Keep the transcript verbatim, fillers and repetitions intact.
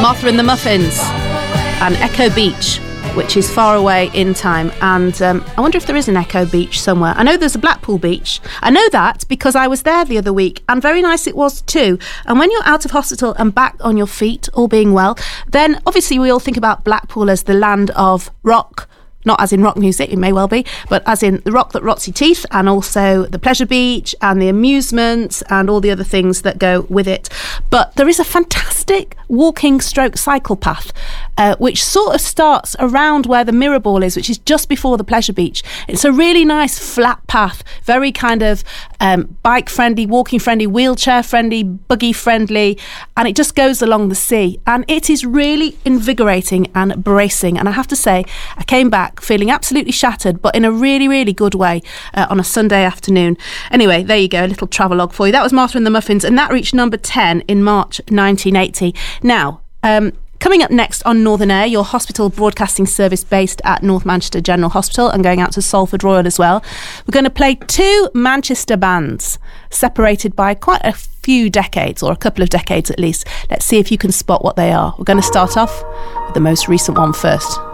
Martha and the Muffins and Echo Beach, which is far away in time. And um, I wonder if there is an Echo Beach somewhere. I know there's a Blackpool Beach. I know that because I was there the other week, and very nice it was too. And when you're out of hospital and back on your feet, all being well, then obviously we all think about Blackpool as the land of rock. Not as in rock music, it may well be, but as in the rock that rots your teeth, and also the pleasure beach and the amusements and all the other things that go with it. But there is a fantastic walking stroke cycle path, uh, which sort of starts around where the Mirror Ball is, which is just before the pleasure beach. It's a really nice flat path, very kind of um, bike friendly, walking friendly, wheelchair friendly, buggy friendly, and it just goes along the sea. And it is really invigorating and bracing. And I have to say, I came back feeling absolutely shattered, but in a really, really good way uh, on a Sunday afternoon. Anyway, there you go, a little travelogue for you. That was Martha and the Muffins, and that reached number ten in March nineteen eighty. Now, um, coming up next on Northern Air, your hospital broadcasting service based at North Manchester General Hospital and going out to Salford Royal as well. We're going to play two Manchester bands separated by quite a few decades, or a couple of decades at least. Let's see if you can spot what they are. We're going to start off with the most recent one first.